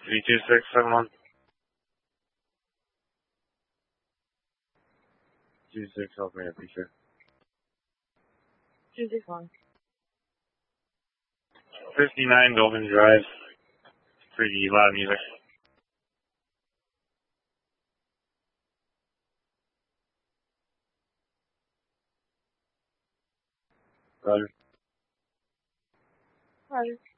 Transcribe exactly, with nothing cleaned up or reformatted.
three two six seven one. Two six, help me, I appreciate it. two six one. fifty-nine Dolphin Drive. Pretty loud music. Roger. Roger.